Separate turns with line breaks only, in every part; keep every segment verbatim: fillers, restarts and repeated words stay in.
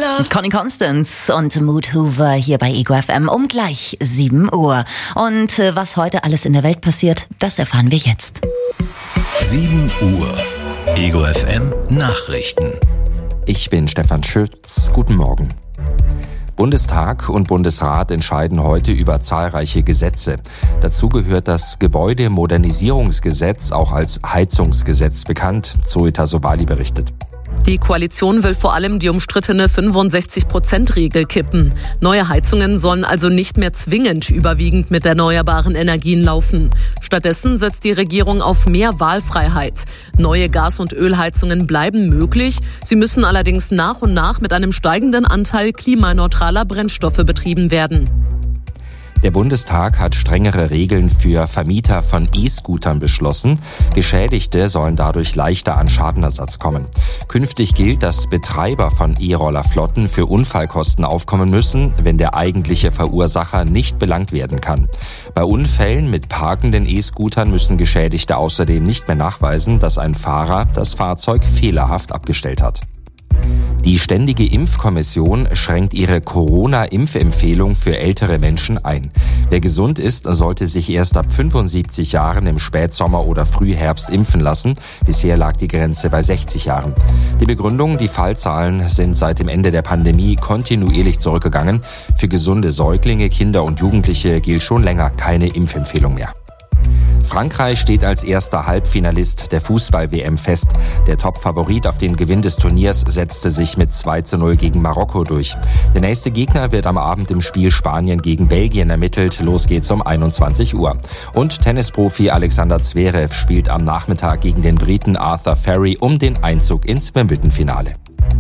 Connie Constance und Mood Hoover hier bei Ego F M um gleich sieben Uhr. Und äh, was heute alles in der Welt passiert, das erfahren wir jetzt.
sieben Uhr. Ego F M Nachrichten.
Ich bin Stefan Schütz. Guten Morgen. Bundestag und Bundesrat entscheiden heute über zahlreiche Gesetze. Dazu gehört das Gebäudemodernisierungsgesetz, auch als Heizungsgesetz bekannt. Zoe Tasobali berichtet.
Die Koalition will vor allem die umstrittene fünfundsechzig Prozent Regel kippen. Neue Heizungen sollen also nicht mehr zwingend überwiegend mit erneuerbaren Energien laufen. Stattdessen setzt die Regierung auf mehr Wahlfreiheit. Neue Gas- und Ölheizungen bleiben möglich. Sie müssen allerdings nach und nach mit einem steigenden Anteil klimaneutraler Brennstoffe betrieben werden.
Der Bundestag hat strengere Regeln für Vermieter von E-Scootern beschlossen. Geschädigte sollen dadurch leichter an Schadenersatz kommen. Künftig gilt, dass Betreiber von E-Roller-Flotten für Unfallkosten aufkommen müssen, wenn der eigentliche Verursacher nicht belangt werden kann. Bei Unfällen mit parkenden E-Scootern müssen Geschädigte außerdem nicht mehr nachweisen, dass ein Fahrer das Fahrzeug fehlerhaft abgestellt hat. Die Ständige Impfkommission schränkt ihre Corona-Impfempfehlung für ältere Menschen ein. Wer gesund ist, sollte sich erst ab fünfundsiebzig Jahren im Spätsommer oder Frühherbst impfen lassen. Bisher lag die Grenze bei sechzig Jahren. Die Begründung, die Fallzahlen sind seit dem Ende der Pandemie kontinuierlich zurückgegangen. Für gesunde Säuglinge, Kinder und Jugendliche gilt schon länger keine Impfempfehlung mehr. Frankreich steht als erster Halbfinalist der Fußball-W M fest. Der Top-Favorit auf den Gewinn des Turniers setzte sich mit zwei zu null gegen Marokko durch. Der nächste Gegner wird am Abend im Spiel Spanien gegen Belgien ermittelt. Los geht's um einundzwanzig Uhr. Und Tennisprofi Alexander Zverev spielt am Nachmittag gegen den Briten Arthur Ferry um den Einzug ins Wimbledon-Finale.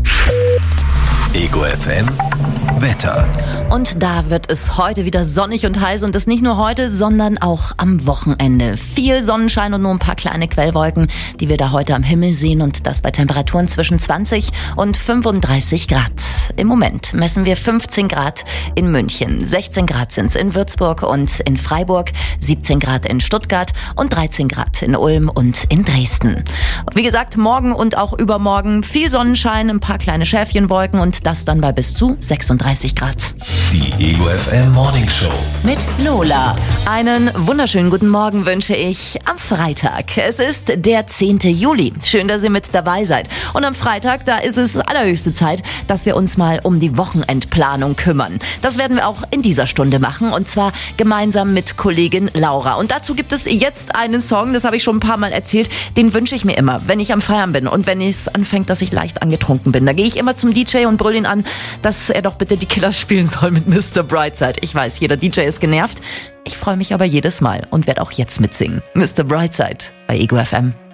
Ego F M Wetter.
Und da wird es heute wieder sonnig und heiß und das nicht nur heute, sondern auch am Wochenende. Viel Sonnenschein und nur ein paar kleine Quellwolken, die wir da heute am Himmel sehen und das bei Temperaturen zwischen zwanzig und fünfunddreißig Grad. Im Moment messen wir fünfzehn Grad in München, sechzehn Grad sind es in Würzburg und in Freiburg, siebzehn Grad in Stuttgart und dreizehn Grad in Ulm und in Dresden. Wie gesagt, morgen und auch übermorgen viel Sonnenschein, ein paar kleine Schäfchenwolken und das dann bei bis zu sechsunddreißig Grad.
Die Ego F M Morning Show
mit Lola. Einen wunderschönen guten Morgen wünsche ich am Freitag. Es ist der zehnte Juli. Schön, dass ihr mit dabei seid. Und am Freitag, da ist es allerhöchste Zeit, dass wir uns mal um die Wochenendplanung kümmern. Das werden wir auch in dieser Stunde machen und zwar gemeinsam mit Kollegin Laura. Und dazu gibt es jetzt einen Song, das habe ich schon ein paar Mal erzählt, den wünsche ich mir immer, wenn ich am Feiern bin und wenn es anfängt, dass ich leicht angetrunken bin. Da gehe ich immer zum D J und brülle ihn an, dass er doch bitte die Killers spielen soll mit Mister Brightside. Ich weiß, jeder D J ist genervt. Ich freue mich aber jedes Mal und werde auch jetzt mitsingen. Mister Brightside bei Ego F M.